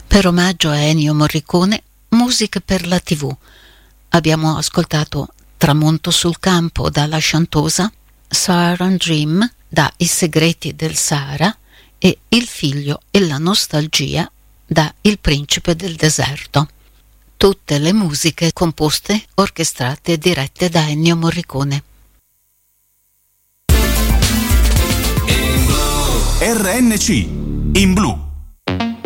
Per omaggio a Ennio Morricone, musiche per la TV. Abbiamo ascoltato Tramonto sul campo dalla Chantosa, Saharan Dream da I segreti del Sahara e Il figlio e la nostalgia da Il principe del deserto. Tutte le musiche composte, orchestrate e dirette da Ennio Morricone. RNC in blu.